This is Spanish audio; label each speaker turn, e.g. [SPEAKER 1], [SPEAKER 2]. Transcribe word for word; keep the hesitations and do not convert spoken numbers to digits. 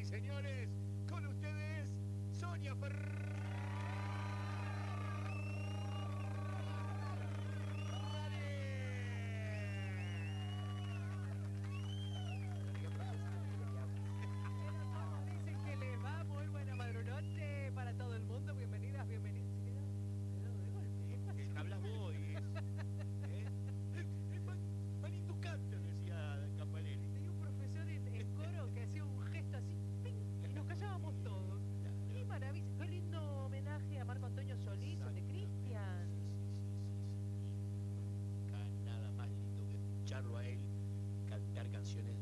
[SPEAKER 1] señores, con ustedes, Sonia Ferrari.
[SPEAKER 2] Dicen que les va muy buena madrunoche para todo el mundo. Bienvenidas, bienvenidos. De golpe, ¿qué
[SPEAKER 1] El que hablas vos y es, ¿eh? Es Man- Manito Canter, decía Campanelli.
[SPEAKER 2] Tenía un profesor en, en coro que hacía un gesto así, ¡ping! Y nos callábamos todos. ¡Qué maravilla! ¡Qué lindo homenaje a Marco Antonio Solís, el de Cristian!
[SPEAKER 1] Sí, sí, sí, sí, sí. Nunca nada más lindo que escucharlo a él cantar canciones